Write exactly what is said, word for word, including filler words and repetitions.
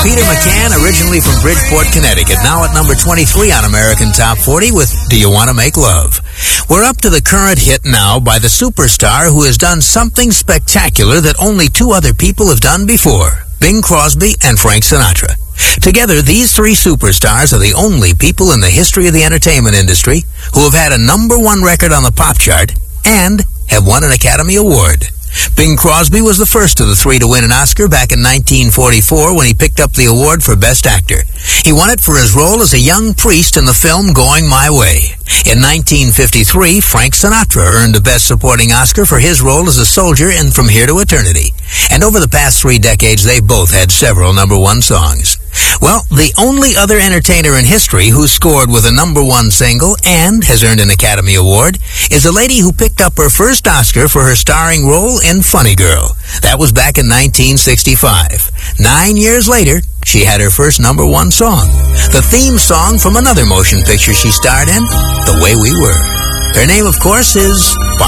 Peter McCann, originally from Bridgeport, Connecticut, now at number twenty-three on American Top forty with Do You Want to Make Love? We're up to the current hit now by the superstar who has done something spectacular that only two other people have done before, Bing Crosby and Frank Sinatra. Together, these three superstars are the only people in the history of the entertainment industry who have had a number one record on the pop chart and have won an Academy Award. Bing Crosby was the first of the three to win an Oscar back in nineteen forty-four when he picked up the award for Best Actor. He won it for his role as a young priest in the film Going My Way. In nineteen fifty-three, Frank Sinatra earned the Best Supporting Oscar for his role as a soldier in From Here to Eternity. And over the past three decades, they both had several number one songs. Well, the only other entertainer in history who scored with a number one single and has earned an Academy Award is a lady who picked up her first Oscar for her starring role in Funny Girl. That was back in nineteen sixty-five. Nine years later, she had her first number one song, the theme song from another motion picture she starred in, The Way We Were. Her name, of course, is